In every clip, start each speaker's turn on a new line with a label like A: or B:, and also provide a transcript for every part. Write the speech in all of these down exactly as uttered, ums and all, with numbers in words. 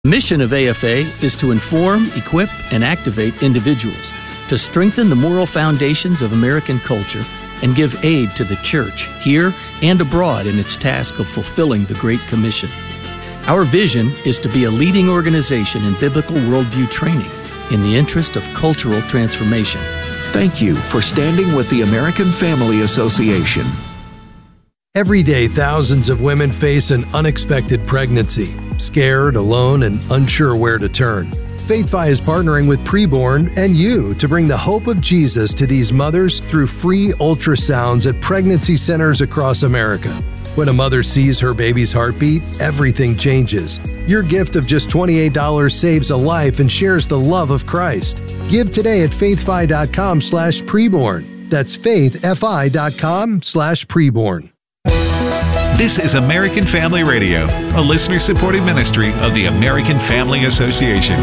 A: The mission of A F A is to inform, equip, and activate individuals to strengthen the moral foundations of American culture and give aid to the church here and abroad in its task of fulfilling the Great Commission. Our vision is to be a leading organization in biblical worldview training in the interest of cultural transformation.
B: Thank you for standing with the American Family Association.
C: Every day, thousands of women face an unexpected pregnancy, scared, alone, and unsure where to turn. FaithFi is partnering with Preborn and you to bring the hope of Jesus to these mothers through free ultrasounds at pregnancy centers across America. When a mother sees her baby's heartbeat, everything changes. Your gift of just twenty-eight dollars saves a life and shares the love of Christ. Give today at faithfi.com slash preborn. That's faithfi.com slash preborn.
D: This is American Family Radio, a listener-supported ministry of the American Family Association.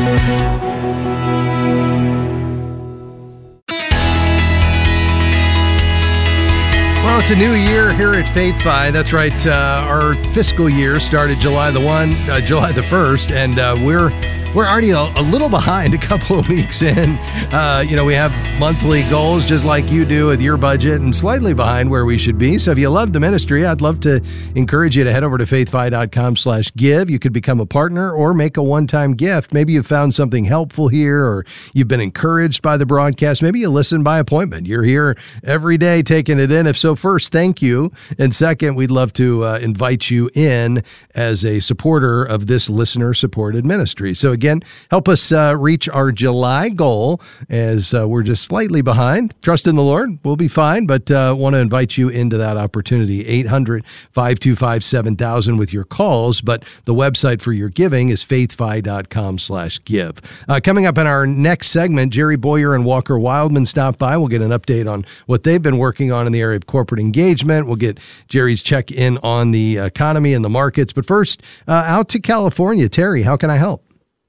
C: Well, it's a new year here at FaithFi. That's right. Uh, our fiscal year started July the one, uh, July the first, and uh, we're we're already a, a little behind, a couple of weeks in. Uh, you know, we have monthly goals just like you do with your budget, and slightly behind where we should be. So if you love the ministry, I'd love to encourage you to head over to faithfi.com slash give. You could become a partner or make a one-time gift. Maybe you found something helpful here, or you've been encouraged by the broadcast. Maybe you listen by appointment. You're here every day taking it in. If so, first, thank you. And second, we'd love to uh, invite you in as a supporter of this listener-supported ministry. So again, help us uh, reach our July goal, as uh, we're just slightly behind. Trust in the Lord. We'll be fine, but uh, want to invite you into that opportunity. eight hundred, five two five, seven thousand with your calls, but the website for your giving is faithfi.com slash give. Uh, coming up in our next segment, Jerry Boyer and Walker Wildman stop by. We'll get an update on what they've been working on in the area of corporate engagement. We'll get Jerry's check-in on the economy and the markets. But first, uh, out to California. Terry, how can I help?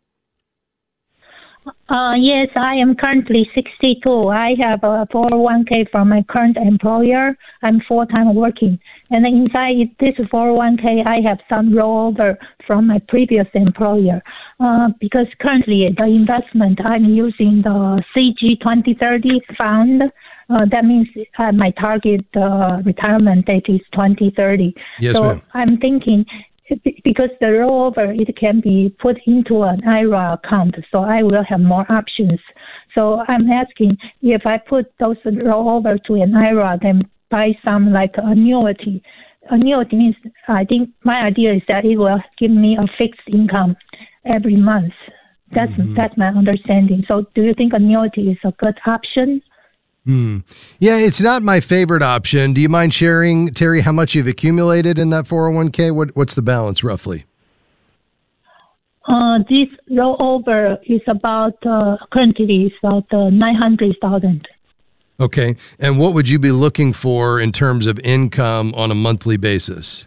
E: Uh, yes, I am currently sixty-two. I have a four oh one k from my current employer. I'm full-time working. And inside this four oh one k, I have some rollover from my previous employer. Uh, because currently the investment, I'm using the C G twenty thirty fund. Uh, that means uh, my target uh, retirement date is twenty thirty.
C: Yes,
E: so
C: ma'am.
E: I'm thinking, because the rollover, it can be put into an I R A account, so I will have more options. So I'm asking if I put those rollover to an I R A, then buy some like annuity. Annuity means, I think my idea is that it will give me a fixed income every month. That's mm-hmm. that's my understanding. So do you think annuity is a good option?
C: Hmm. Yeah, it's not my favorite option. Do you mind sharing, Terry, how much you've accumulated in that four oh one k? What, what's the balance roughly?
E: Uh, this rollover is about, uh, currently is about uh, nine hundred thousand.
C: Okay. And what would you be looking for in terms of income on a monthly basis?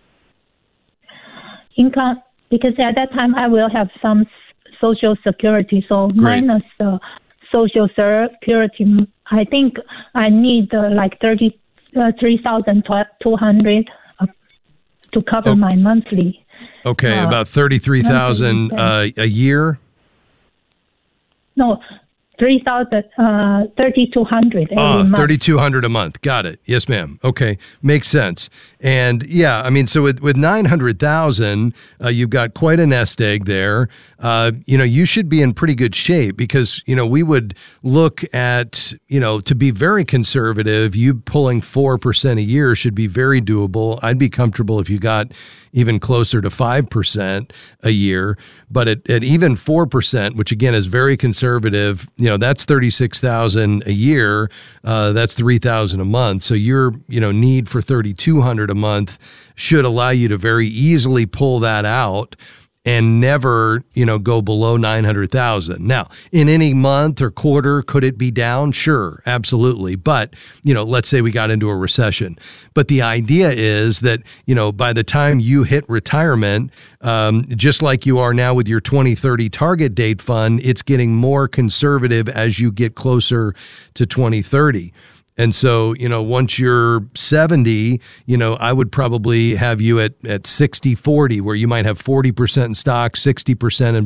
E: Income, because at that time I will have some Social Security, so
C: Great.
E: minus the Social Security, I think I need uh, like thirty-three thousand two hundred uh, to cover oh. my monthly.
C: Okay, uh, about thirty-three thousand uh, a year?
E: No, three thousand, uh, thirty-two hundred every
C: uh,
E: month.
C: thirty-two hundred a month. Got it. Yes, ma'am. Okay, makes sense. And yeah, I mean, so with, with nine hundred thousand, uh, you've got quite a nest egg there. Uh, you know, you should be in pretty good shape because, you know, we would look at, you know, to be very conservative, you pulling four percent a year should be very doable. I'd be comfortable if you got even closer to five percent a year. But at, at even four percent, which again is very conservative, you know, that's thirty-six thousand a year. Uh, that's three thousand a month. So your, you know, need for thirty-two hundred a month should allow you to very easily pull that out and never, you know, go below nine hundred thousand. Now, in any month or quarter, could it be down? Sure, absolutely. But, you know, let's say we got into a recession. But the idea is that, you know, by the time you hit retirement, um, just like you are now with your twenty thirty target date fund, it's getting more conservative as you get closer to twenty thirty. And so, you know, once you're seventy, you know, I would probably have you at, at sixty forty, where you might have forty percent in stock, sixty percent in